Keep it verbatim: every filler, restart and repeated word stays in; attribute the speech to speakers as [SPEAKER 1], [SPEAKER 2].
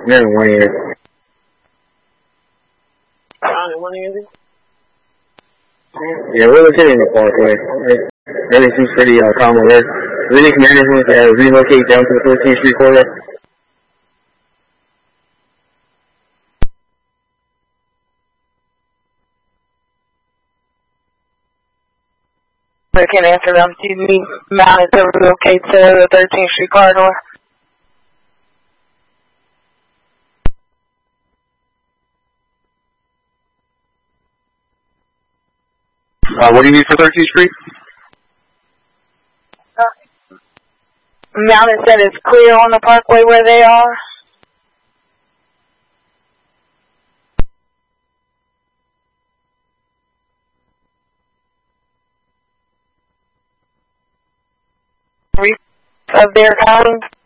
[SPEAKER 1] Never one year.
[SPEAKER 2] Only one year?
[SPEAKER 1] Yeah, we're located in the Parkway. Everything seems pretty uh, calm over there. We need commanders want to uh, relocate down to the fourteenth Street corridor.
[SPEAKER 2] I can't answer them. Do you need mounted to relocate to the thirteenth Street corridor?
[SPEAKER 1] Uh, what do you need for thirteenth Street?
[SPEAKER 2] Uh, mounted said it's clear on the Parkway where they are. Of their kind.